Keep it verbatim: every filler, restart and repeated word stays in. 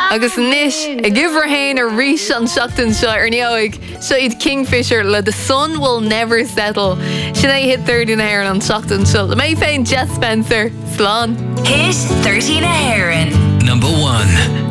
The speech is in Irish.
Agus níis I gibhar hain a rís an seachtain seo ar neoig so iad Kingfisher le The Sun Will Never Settle. Sin é hit thirty na hairan an seachtain seo. Le mé féin Jet Spencer, slán. Hit thirty na hairan. Number one.